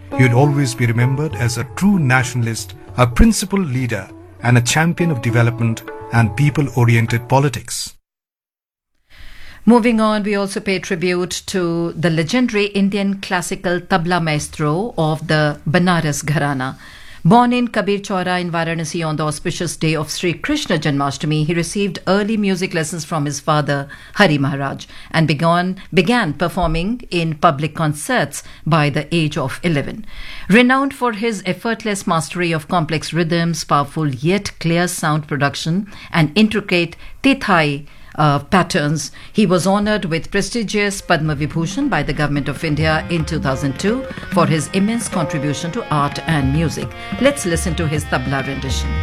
He'll always be remembered as a true nationalist, a principled leader, and a champion of development and people-oriented politics. Moving on, we also pay tribute to the legendary Indian classical tabla maestro of the Banaras Gharana. Born in Kabir Chaura in Varanasi on the auspicious day of Sri Krishna Janmashtami, he received early music lessons from his father, Hari Maharaj, and began performing in public concerts by the age of 11. Renowned for his effortless mastery of complex rhythms, powerful yet clear sound production, and intricate tethai patterns, he was honored with prestigious Padma Vibhushan by the Government of India in 2002 for his immense contribution to art and music. Let's listen to his tabla rendition.